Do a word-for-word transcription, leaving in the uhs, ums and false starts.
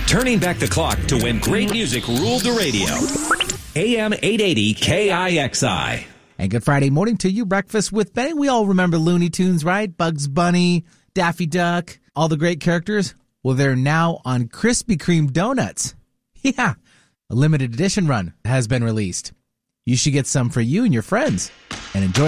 Turning back the clock to when great music ruled the radio. A M eight eighty K I X I. And good Friday morning to you. Breakfast with Benny. We all remember Looney Tunes, right? Bugs Bunny, Daffy Duck, all the great characters. Well, they're now on Krispy Kreme donuts. Yeah, a limited edition run has been released. You should get some for you and your friends and enjoy